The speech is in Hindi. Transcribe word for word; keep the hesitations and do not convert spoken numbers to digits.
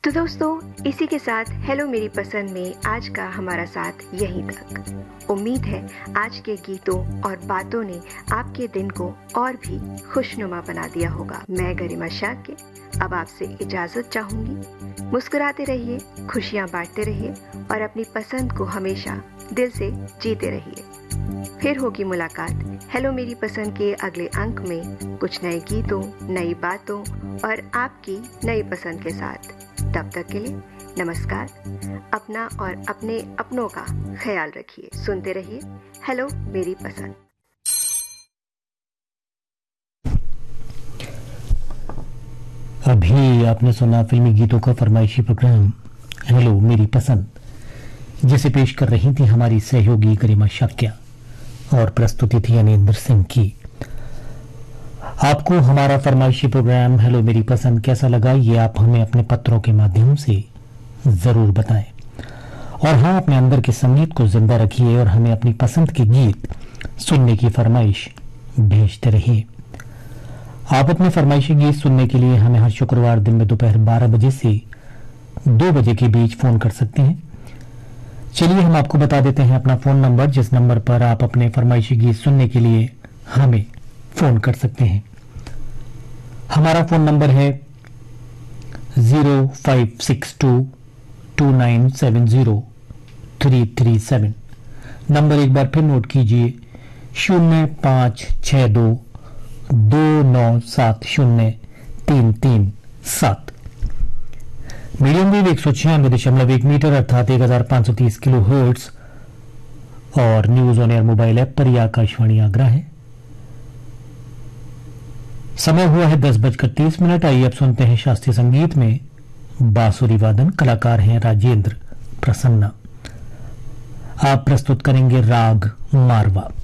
तो दोस्तों, इसी के साथ हेलो मेरी पसंद में आज का हमारा साथ यहीं तक। उम्मीद है आज के गीतों और बातों ने आपके दिन को और भी खुशनुमा बना दिया होगा। मैं गरिमा शाक्य अब आपसे इजाजत चाहूंगी। मुस्कुराते रहिए, खुशियां बांटते रहिए और अपनी पसंद को हमेशा दिल से जीते रहिए। फिर होगी मुलाकात हेलो मेरी पसंद के अगले अंक में कुछ नए गीतों, नई बातों और आपकी नई पसंद के साथ। तब तक के लिए नमस्कार। अपना और अपने अपनों का ख्याल रखिए। सुनते रहिए हेलो मेरी पसंद। अभी आपने सुना फिल्मी गीतों का फरमाइशी प्रोग्राम हेलो मेरी पसंद, जिसे पेश कर रही थी हमारी सहयोगी गरिमा शाक्या और प्रस्तुति थी अनिंदर सिंह की। आपको हमारा फरमाइशी प्रोग्राम हेलो मेरी पसंद कैसा लगा, ये आप हमें अपने पत्रों के माध्यम से जरूर बताएं। और हाँ, अपने अंदर के संगीत को जिंदा रखिए और हमें अपनी पसंद के गीत सुनने की फरमाइश भेजते रहिए। आप अपने फरमाइशी गीत सुनने के लिए हमें हर शुक्रवार दिन में दोपहर बारह बजे से दो बजे के बीच फोन कर सकते हैं। चलिए हम आपको बता देते हैं अपना फोन नंबर, जिस नंबर पर आप अपने फरमाइशी गीत सुनने के लिए हमें फोन कर सकते हैं। हमारा फोन नंबर है zero five six to to nine seven zero three three seven. Number एक बार फिर नोट कीजिए, शून्य पांच छह दो दो नौ सात शून्य तीन तीन सात। मीडियम वेव एक सौ छियानवे दशमलव एक मीटर अर्थात एक हजार पांच सौ तीस किलो हर्ट्ज और news on air mobile app पर यह आकाशवाणी आगरा है। समय हुआ है दस बजकर तीस मिनट। आइए अब सुनते हैं शास्त्रीय संगीत में बांसुरी वादन। कलाकार हैं राजेंद्र प्रसन्ना। आप प्रस्तुत करेंगे राग मारवा।